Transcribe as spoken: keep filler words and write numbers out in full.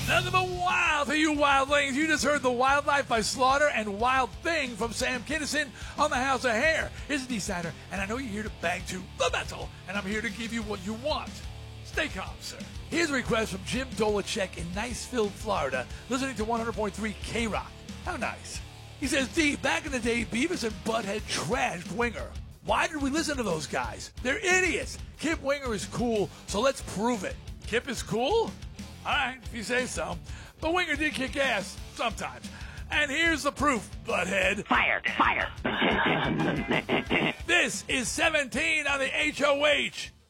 Nothing but wild for you wildlings. You just heard The Wildlife by Slaughter and Wild Thing from Sam Kinison on the House of Hair. Here's a D-Sider, and I know you're here to bang to the metal, and I'm here to give you what you want. Stay calm, sir. Here's a request from Jim Dolacek in Niceville, Florida, listening to one hundred point three K-Rock. How nice. He says, D, back in the day, Beavis and Butthead trashed Winger. Why did we listen to those guys? They're idiots. Kip Winger is cool, so let's prove it. Kip is cool? All right, if you say so. But Winger did kick ass sometimes. And here's the proof, Butthead. Fire, fire. This is seventeen on the H O H.